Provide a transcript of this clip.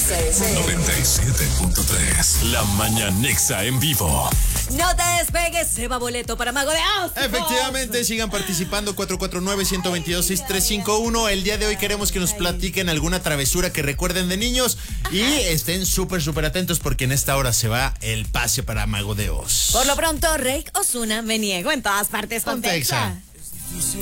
97.3. La Mañanexa en vivo. No te despegues, se va boleto para Mago de Oz. Efectivamente, sigan participando 449-122-6351. El día de hoy queremos que nos platiquen alguna travesura que recuerden de niños. Y estén súper atentos porque en esta hora se va el pase para Mago de Oz. Por lo pronto, Rake Ozuna, me niego en todas partes con Texa.